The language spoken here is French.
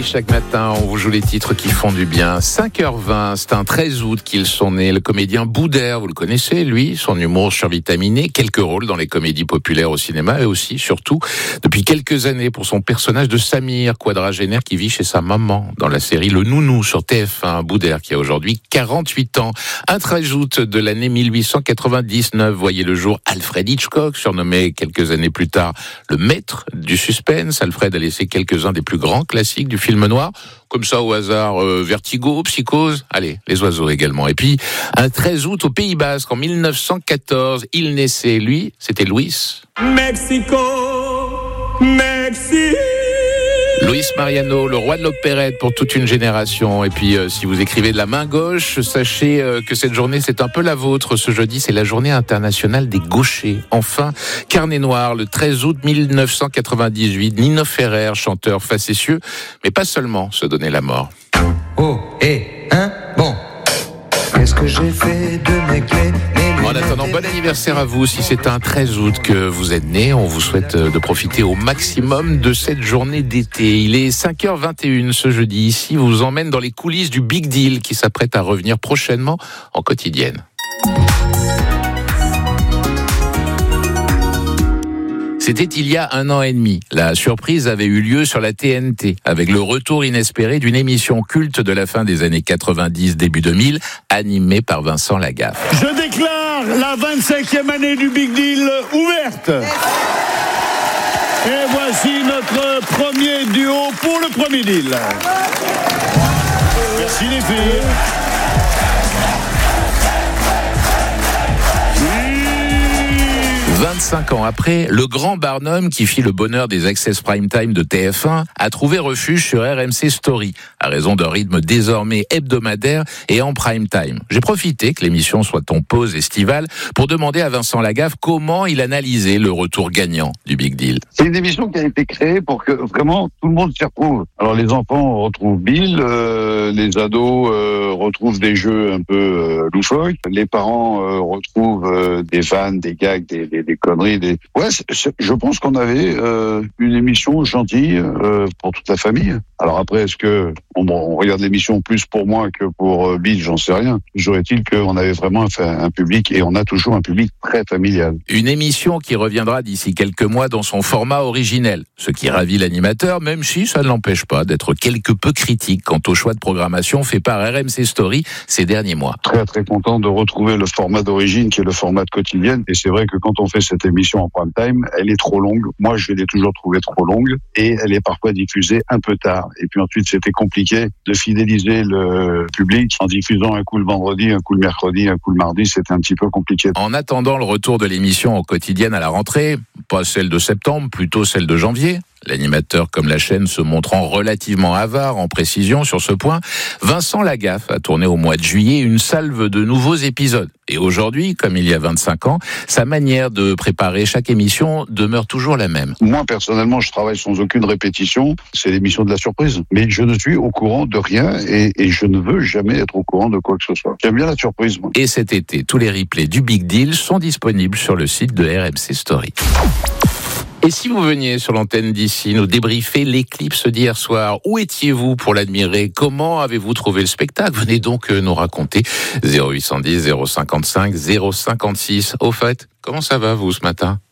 chaque matin, on vous joue les titres qui font du bien. 5h20, c'est un 13 août qu'ils sont nés. Le comédien Boudère, vous le connaissez, lui, son humour survitaminé, quelques rôles dans les comédies populaires au cinéma et aussi, surtout, depuis quelques années pour son personnage de Samir, quadragénaire qui vit chez sa maman dans la série Le Nounou sur TF1. Boudère qui a aujourd'hui 48 ans. Un 13 août de l'année 1899 voyait le jour Alfred Hitchcock, surnommé quelques années plus tard le maître du suspense. Alfred a laissé quelques-uns des plus grands classiques du film noir, comme ça au hasard, Vertigo, Psychose, allez, Les Oiseaux également. Et puis, un 13 août au Pays Basque, en 1914, il naissait, lui, c'était Luis. Mexico, Mexico. Luis Mariano, le roi de l'opérette pour toute une génération. Et puis, si vous écrivez de la main gauche, sachez que cette journée, c'est un peu la vôtre. Ce jeudi, c'est la journée internationale des gauchers. Enfin, Carnet noir, le 13 août 1998, Nino Ferrer, chanteur facétieux, mais pas seulement, se donnait la mort. Oh, bon. Qu'est-ce que j'ai fait de mes clés? En attendant, bon anniversaire à vous. Si c'est un 13 août que vous êtes né, on vous souhaite de profiter au maximum de cette journée d'été. Il est 5h21 ce jeudi. Ici, vous emmène dans les coulisses du Big Deal qui s'apprête à revenir prochainement en quotidienne. C'était il y a 1 an et demi. La surprise avait eu lieu sur la TNT, avec le retour inespéré d'une émission culte de la fin des années 90, début 2000, animée par Vincent Lagaffe. Je déclare la 25e année du Big Deal ouverte. Et voici notre premier duo pour le premier deal. Merci les filles. 25 ans après, le grand Barnum qui fit le bonheur des Access Prime Time de TF1 a trouvé refuge sur RMC Story, à raison d'un rythme désormais hebdomadaire et en prime time. J'ai profité que l'émission soit en pause estivale pour demander à Vincent Lagaffe comment il analysait le retour gagnant du Big Deal. C'est une émission qui a été créée pour que vraiment tout le monde s'y retrouve. Alors les enfants retrouvent Bill, les ados retrouvent des jeux un peu loufoques, les parents retrouvent des vannes, des gags, des conneries. Ouais, je pense qu'on avait une émission gentille pour toute la famille. Alors après, est-ce que on regarde l'émission plus pour moi que pour Bill, j'en sais rien. Toujours est-il qu'on avait vraiment un public, et on a toujours un public très familial. Une émission qui reviendra d'ici quelques mois dans son format originel, ce qui ravit l'animateur, même si ça ne l'empêche pas d'être quelque peu critique quant au choix de programmation fait par RMC Story ces derniers mois. Très très content de retrouver le format d'origine qui est le format de quotidienne, et c'est vrai que quand on fait cette émission en prime time, elle est trop longue. Moi, je l'ai toujours trouvée trop longue, et elle est parfois diffusée un peu tard. Et puis ensuite, c'était compliqué de fidéliser le public en diffusant un coup le vendredi, un coup le mercredi, un coup le mardi. C'était un petit peu compliqué. En attendant le retour de l'émission en quotidienne à la rentrée, pas celle de septembre, plutôt celle de janvier, l'animateur comme la chaîne se montrant relativement avare en précision sur ce point, Vincent Lagaffe a tourné au mois de juillet une salve de nouveaux épisodes. Et aujourd'hui, comme il y a 25 ans, sa manière de préparer chaque émission demeure toujours la même. Moi, personnellement, je travaille sans aucune répétition. C'est l'émission de la surprise. Mais je ne suis au courant de rien et je ne veux jamais être au courant de quoi que ce soit. J'aime bien la surprise, moi. Et cet été, tous les replays du Big Deal sont disponibles sur le site de RMC Story. Et si vous veniez sur l'antenne d'ici nous débriefer l'éclipse d'hier soir, où étiez-vous pour l'admirer? Comment avez-vous trouvé le spectacle? Venez donc nous raconter. 0810 055 056. Au fait, comment ça va vous ce matin?